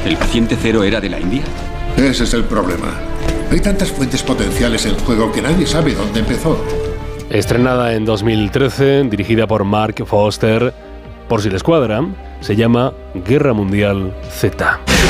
¿El paciente cero era de la India? Ese es el problema. Hay tantas fuentes potenciales en juego que nadie sabe dónde empezó. Estrenada en 2013, dirigida por Mark Foster, por si les cuadra, se llama Guerra Mundial Z.